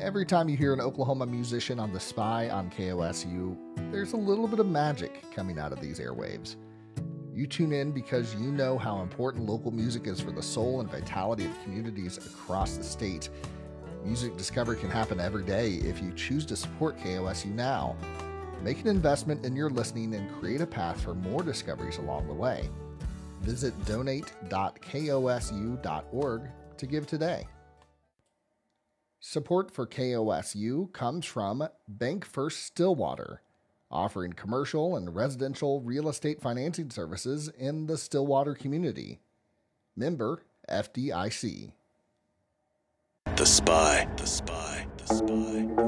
Every time you hear an Oklahoma musician on The Spy on KOSU, there's a little bit of magic coming out of these airwaves. You tune in because you know how important local music is for the soul and vitality of communities across the state. Music discovery can happen every day if you choose to support KOSU now. Make an investment in your listening and create a path for more discoveries along the way. Visit donate.kosu.org to give today. Support for KOSU comes from Bank First Stillwater, offering commercial and residential real estate financing services in the Stillwater community. Member FDIC. The Spy.